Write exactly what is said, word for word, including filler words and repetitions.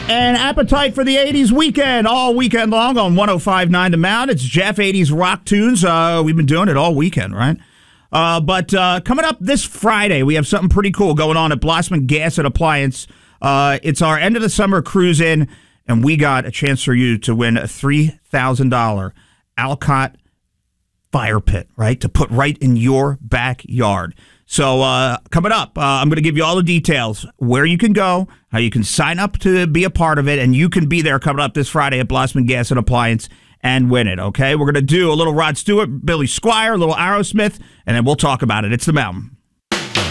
And appetite for the eighties weekend, all weekend long on one oh five point nine The Mount. It's Jeff eighties Rock Tunes. Uh, we've been doing it all weekend, right? Uh, but uh, coming up this Friday, we have something pretty cool going on at Blossman Gas and Appliance. Uh, it's our end of the summer cruise in, and we got a chance for you to win a three thousand dollars Alcott fire pit, right, to put right in your backyard. So uh, coming up, uh, I'm going to give you all the details, where you can go, how you can sign up to be a part of it, and you can be there coming up this Friday at Blossman Gas and Appliance and win it, okay? We're going to do a little Rod Stewart, Billy Squier, a little Aerosmith, and then we'll talk about it. It's The Mountain.